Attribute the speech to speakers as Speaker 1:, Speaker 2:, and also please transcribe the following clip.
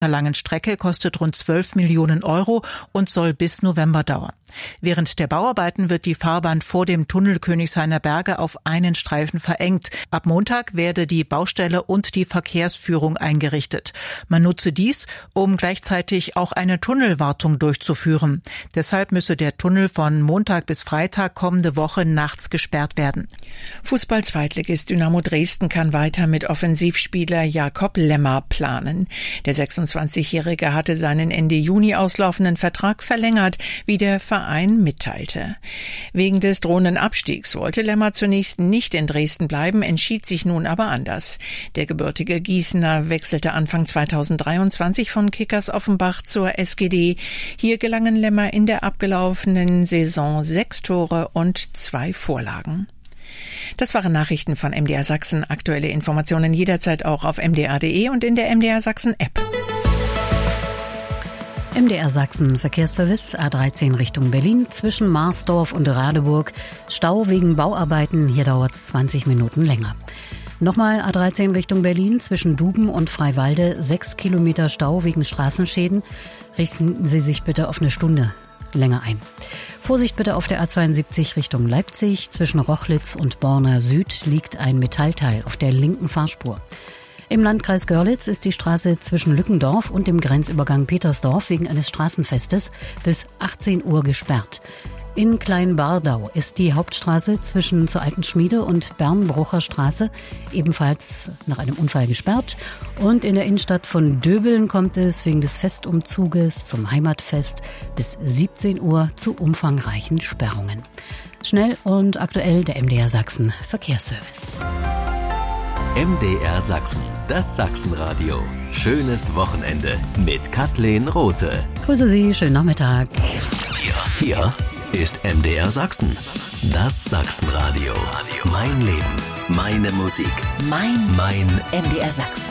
Speaker 1: langen Strecke kostet rund 12 Millionen Euro und soll bis November dauern. Während der Bauarbeiten wird die Fahrbahn vor dem Tunnel Königshainer Berge auf einen Streifen verengt. Ab Montag werde die Baustelle und die Verkehrsführung eingerichtet. Man nutze dies, um gleichzeitig auch eine Tunnelwartung durchzuführen. Deshalb müsse der Tunnel von Montag bis Freitag kommende Woche nachts gesperrt werden.
Speaker 2: Fußball-Zweitligist Dynamo Dresden kann weiter mit Offensivspieler Jakob Lemmer planen. Der 26-Jährige hatte seinen Ende Juni auslaufenden Vertrag verlängert, wie der Verein mitteilte. Wegen des drohenden Abstiegs wollte Lemmer zunächst nicht in Dresden bleiben, entschied sich nun aber anders. Der gebürtige Gießener wechselte Anfang 2023 von Kickers Offenbach zur SGD. Hier gelangen Lemmer in der abgelaufenen Saison 6 Tore und 2 Vorlagen. Das waren Nachrichten von MDR Sachsen. Aktuelle Informationen jederzeit auch auf mdr.de und in der MDR Sachsen App.
Speaker 3: MDR Sachsen Verkehrsservice A13 Richtung Berlin zwischen Marsdorf und Radeburg. Stau wegen Bauarbeiten, hier dauert es 20 Minuten länger. Nochmal A13 Richtung Berlin zwischen Duben und Freiwalde, 6 Kilometer Stau wegen Straßenschäden. Richten Sie sich bitte auf eine Stunde länger ein. Vorsicht bitte auf der A72 Richtung Leipzig. Zwischen Rochlitz und Borna Süd liegt ein Metallteil auf der linken Fahrspur. Im Landkreis Görlitz ist die Straße zwischen Lückendorf und dem Grenzübergang Petersdorf wegen eines Straßenfestes bis 18 Uhr gesperrt. In Kleinbardau ist die Hauptstraße zwischen zur Alten Schmiede und Bernbrucher Straße ebenfalls nach einem Unfall gesperrt. Und in der Innenstadt von Döbeln kommt es wegen des Festumzuges zum Heimatfest bis 17 Uhr zu umfangreichen Sperrungen. Schnell und aktuell der MDR Sachsen Verkehrsservice.
Speaker 4: MDR Sachsen, das Sachsenradio. Schönes Wochenende mit Kathleen Rothe.
Speaker 3: Grüße Sie, schönen Nachmittag.
Speaker 4: Hier ist MDR Sachsen, das Sachsenradio. Mein Leben, meine Musik, mein MDR Sachsen.